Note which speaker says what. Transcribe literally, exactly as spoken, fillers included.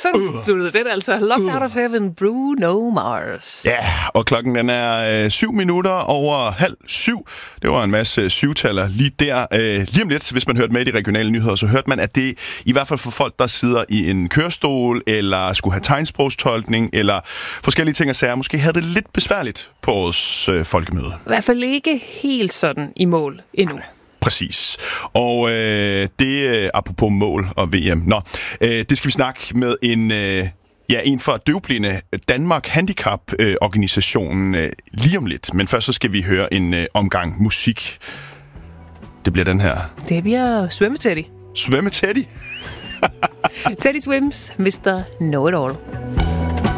Speaker 1: sådan uh. sluttede det altså. Locked uh. Out of Heaven, Bruno Mars.
Speaker 2: Ja, yeah, og klokken den er øh, syv minutter over halv syv. Det var en masse syvtaller lige der. Øh, lige om lidt, hvis man hørte med i de regionale nyheder, så hørte man, at det i hvert fald for folk, der sidder i en kørestol, eller skulle have tegnsprogstolkning, eller forskellige ting og sager, måske havde det lidt besværligt på årets øh, folkemøde.
Speaker 1: I hvert fald ikke helt sådan i mål endnu.
Speaker 2: Præcis. Og øh, det øh, apropos mål og V M. Nå, øh, det skal vi snakke med en, øh, ja, en fra døvblinde Danmark Handicap-organisationen øh, lige om lidt. Men først så skal vi høre en øh, omgang musik. Det bliver den her.
Speaker 1: Det bliver Svømme-Teddy.
Speaker 2: Svømme-Teddy?
Speaker 1: Teddy Swims, mister Know It All.